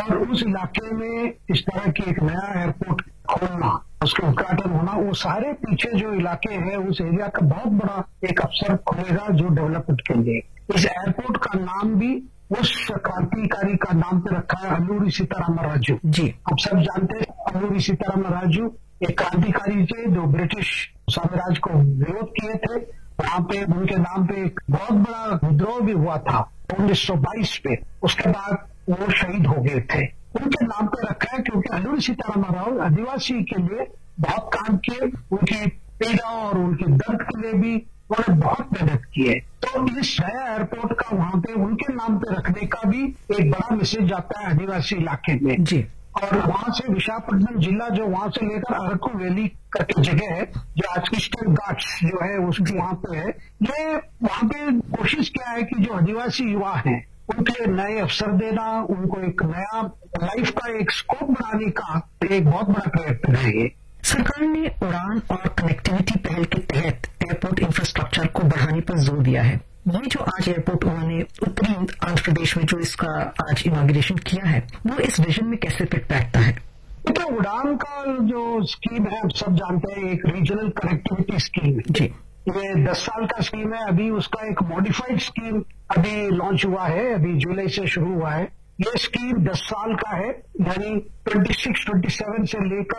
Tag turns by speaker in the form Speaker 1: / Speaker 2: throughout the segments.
Speaker 1: और उस इलाके में इस तरह की एक नया एयरपोर्ट खोलना, उसका उद्घाटन होना, वो सारे पीछे जो इलाके हैं उस एरिया का बहुत बड़ा एक अवसर खुलेगा जो डेवलपमेंट के लिए। इस एयरपोर्ट का नाम भी उस क्रांतिकारी का नाम पे रखा है, अल्लूरी सीताराम राजू
Speaker 2: जी।
Speaker 1: आप सब जानते हैं अल्लूरी सीताराम राजू एक क्रांतिकारी थे जो ब्रिटिश साम्राज्य को विरोध किए थे। वहां पे उनके नाम पे एक बहुत बड़ा विद्रोह भी हुआ था 1922 में। उसके बाद वो शहीद हो गए थे। उनके नाम पे रखा है क्योंकि अल्लूरी सीताराम राव आदिवासी के लिए बहुत काम किए, उनकी पीड़ा और उनके दर्द के लिए भी उन्होंने बहुत मेहनत की है। तो इस नया एयरपोर्ट का वहां पे उनके नाम पे रखने का भी एक बड़ा मैसेज जाता है आदिवासी इलाके में
Speaker 2: जी।
Speaker 1: और वहां से विशाखापट्टनम जिला जो वहां से लेकर अरकू वैली करके जगह है जो आज की ईस्टर्न घाट्स जो है उसकी वहां पे है, ये वहां पे कोशिश क्या है कि जो आदिवासी युवा हैं उनके नए अवसर देना, उनको एक नया लाइफ का एक स्कोप बनाने का एक बहुत बड़ा प्रयत्न है ये।
Speaker 2: सरकार ने उड़ान और कनेक्टिविटी पहल के तहत एयरपोर्ट इंफ्रास्ट्रक्चर को बढ़ाने पर जोर दिया है। ये जो आज एयरपोर्ट उन्होंने उत्तरी आंध्र प्रदेश में जो इसका आज इनॉग्रेशन किया है वो इस विजन में कैसे फिट बैठता है?
Speaker 1: तो उड़ान का जो स्कीम है आप सब जानते हैं एक रीजनल कनेक्टिविटी स्कीम है
Speaker 2: जी।
Speaker 1: ये 10 साल का स्कीम है। अभी उसका एक मॉडिफाइड स्कीम अभी लॉन्च हुआ है, अभी जुलाई से शुरू हुआ है। ये स्कीम 10 साल का है, यानी 26-27 से लेकर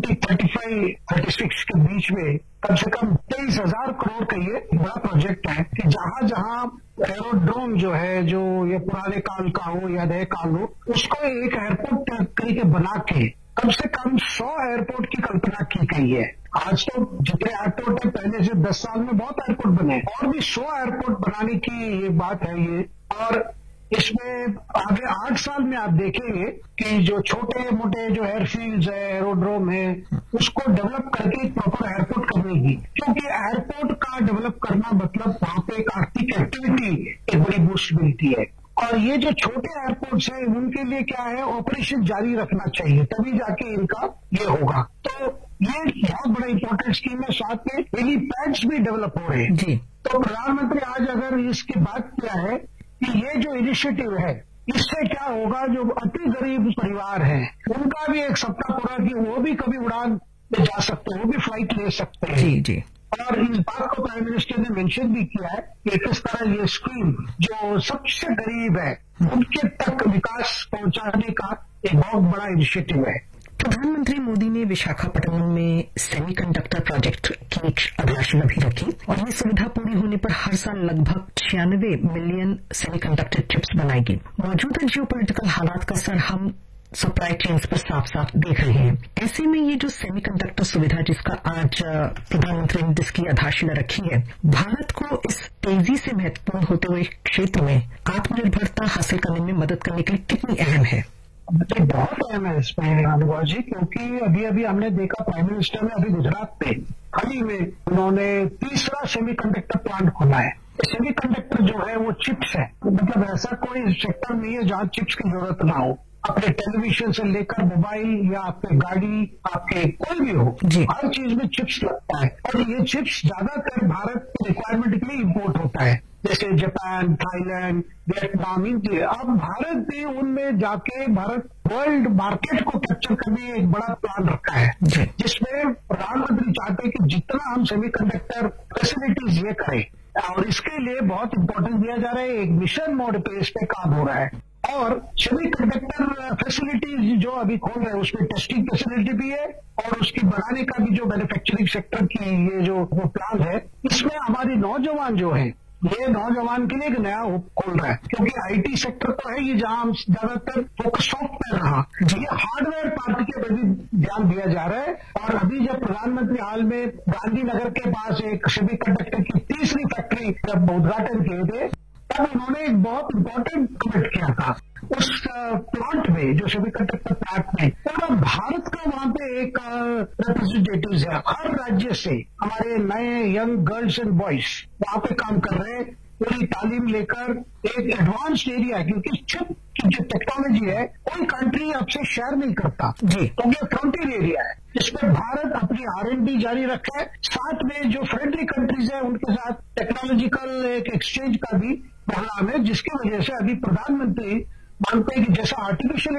Speaker 1: 2035-36 के बीच में कम से कम 23,000 करोड़ का ये बड़ा प्रोजेक्ट है कि जहां जहां एरोड्रोम जो है जो ये पुराने काल का हो या नए काल हो उसको एक एयरपोर्ट करके बना के कम से कम 100 एयरपोर्ट की कल्पना की गई है। आज तो जितने एयरपोर्ट है पहले से 10 साल में बहुत एयरपोर्ट बने और भी 100 एयरपोर्ट बनाने की ये बात है ये। और इसमें आगे 8 साल में आप देखेंगे कि जो छोटे मोटे जो एयरफील्ड्स है एरोड्रोम है उसको डेवलप करके एक प्रॉपर एयरपोर्ट करने की, क्योंकि एयरपोर्ट का डेवलप करना मतलब वहां पे एक आर्थिक एक्टिविटी एक बड़ी बूस्ट मिलती है। और ये जो छोटे एयरपोर्ट्स हैं उनके लिए क्या है ऑपरेशन जारी रखना चाहिए तभी जाके इनका ये होगा। तो ये बहुत बड़ा इंपॉर्टेंट स्कीम है। साथ में हेलीपैड्स भी डेवलप हो रहे हैं
Speaker 2: जी।
Speaker 1: तो प्रधानमंत्री आज अगर इसकी बात किया है कि ये जो इनिशिएटिव है इससे क्या होगा जो अति गरीब परिवार हैं उनका भी एक सपना पूरा कि वो भी कभी उड़ान पे जा सकते हैं, वो भी फ्लाइट ले सकते हैं।
Speaker 2: जी जी।
Speaker 1: और इस बात को प्राइम मिनिस्टर ने मेंशन भी किया है कि किस तरह ये स्कीम जो सबसे गरीब है उनके तक विकास पहुंचाने का एक बहुत बड़ा इनिशिएटिव है।
Speaker 2: प्रधानमंत्री मोदी ने विशाखापट्टनम में सेमीकंडक्टर प्रोजेक्ट की आधारशिला भी रखी और ये सुविधा पूरी होने पर हर साल लगभग 96 मिलियन सेमीकंडक्टर चिप्स बनाएगी। मौजूदा जियोपॉलिटिकल हालात का असर हम सप्लाई चेन्स पर साफ साफ देख रहे हैं। ऐसे में ये जो सेमीकंडक्टर सुविधा जिसका आज प्रधानमंत्री ने जिसकी आधारशिला रखी है भारत को इस तेजी से महत्वपूर्ण होते हुए क्षेत्र में आत्मनिर्भरता हासिल करने में मदद करने के लिए कितनी अहम है?
Speaker 1: तो बहुत अहम है इसमें अनुभव जी, क्योंकि अभी अभी हमने देखा प्राइम मिनिस्टर ने अभी गुजरात में हाल ही में उन्होंने तीसरा सेमीकंडक्टर प्लांट खोला है। सेमीकंडक्टर जो है वो चिप्स है, मतलब ऐसा कोई सेक्टर नहीं है जहां चिप्स की जरूरत ना हो। अपने टेलीविजन से लेकर मोबाइल या आपके गाड़ी आपके कोई भी हो हर चीज में चिप्स लगता है और ये चिप्स ज्यादातर भारत के रिक्वायरमेंट के लिए इम्पोर्ट होता है, जैसे जापान, थाईलैंड, वियतनाम, इंडिया। अब भारत भी उनमें जाके भारत वर्ल्ड मार्केट को कैप्चर करने एक बड़ा प्लान रखा है जिसमें प्रधानमंत्री चाहते हैं कि जितना हम सेमीकंडक्टर फैसिलिटीज ये करें और इसके लिए बहुत इंपॉर्टेंस दिया जा रहा है। एक मिशन मोड पे इस पे काम हो रहा है और सेमीकंडक्टर फैसिलिटीज जो अभी खोल रहे हैं उसमें टेस्टिंग फैसिलिटी भी है और उसकी बढ़ाने का भी जो मैन्युफैक्चरिंग सेक्टर की ये जो वो प्लान है इसमें हमारी नौजवान जो है ये नौजवान के लिए एक नया खोल रहा है, क्योंकि आईटी सेक्टर तो है ये जहां हम ज्यादातर फोकस सॉफ्टवेयर रहा, ये हार्डवेयर पार्ट के पर भी ध्यान दिया जा रहा है। और अभी जब प्रधानमंत्री हाल में गांधीनगर के पास एक सेमीकंडक्टर की तीसरी फैक्ट्री जब उद्घाटन किए थे तब उन्होंने एक बहुत इम्पोर्टेंट कमिट किया था उस प्लांट में जो सेमीकंडक्टर प्लांट में पूरा भारत का वहां पे एक रिप्रेजेंटेटिव्स है हर राज्य से, हमारे नए यंग गर्ल्स एंड बॉयज वहां पे काम कर रहे हैं पूरी तालीम लेकर एक एडवांस्ड एरिया है, क्योंकि चिप की जो टेक्नोलॉजी है कोई कंट्री अब से शेयर नहीं करता क्योंकि तो फ्रंटियर एरिया है जिसमें भारत अपनी R&D जारी रखा है। साथ में जो फ्रेंडली कंट्रीज है उनके साथ टेक्नोलॉजिकल एक एक्सचेंज का भी प्रोग्राम है जिसकी वजह से अभी प्रधानमंत्री मानते हैं कि जैसा आर्टिफिशियल